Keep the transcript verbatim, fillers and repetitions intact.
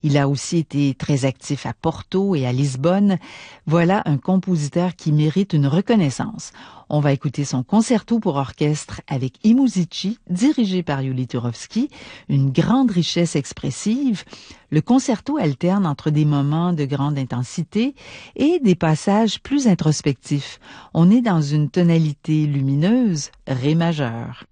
Il a aussi été très actif à Porto et à Lisbonne. Voilà un compositeur qui mérite une reconnaissance. On va écouter son concerto pour orchestre avec I Musici, dirigé par Yuli Turovsky, une grande richesse expressive. Le concerto alterne entre des moments de grande intensité et des passages plus introspectifs. On est dans une tonalité lumineuse, ré majeur.